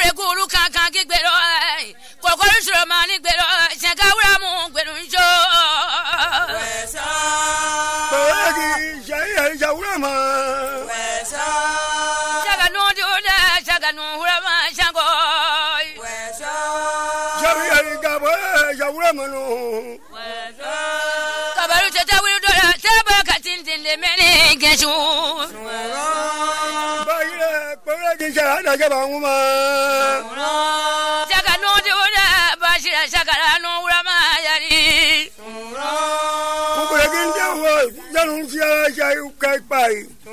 Kore guru kankan gbero kokoro suro mani gbero senga wura mu gbero njo wesa Bagi jai jawura ma wesa jaga no duda jaga no wura ma jango wesa jai gabo jawura ma no wesa kabaru tata wuri dora taba katin de meni geshu bagi jai da jaba nguma jaga no duda bashira jaga no wura ma yari Kukuragin jawo janun sia jai kai pai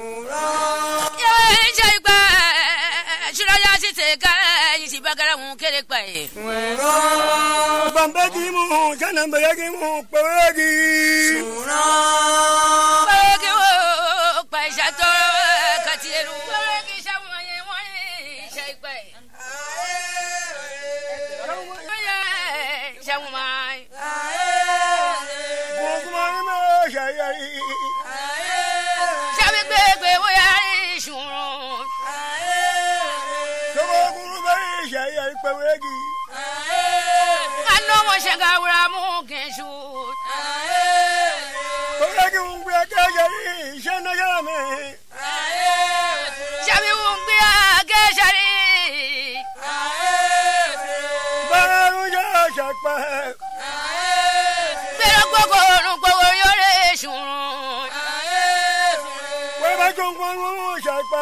jai ba shura ya site ka yisi bagara mu kere pai Bambagi mu janam bayagi mu pawagi bagi wo pai shato katieru bagi shawaye wani jai pai Shamai Bogmai ma jai Shabegbe wo yari shuru Sobo guru bai jai pawagi Ano mo shagawra mu keshu Pawagi ungbe ka jai shana jame Shabi ungbi ageshari Baru ja shakpa Pero gogo yore shuru Weba jongwan mu shakpa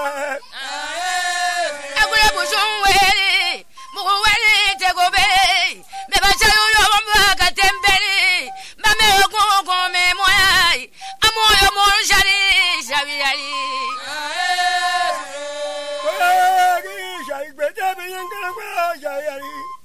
Agure bushun wele mugu wele tego bele me ba chayo yo mba ka tembele ma me ogun me moya amoyo mo shari shabi yari Pawagi jai beja biyan kana jai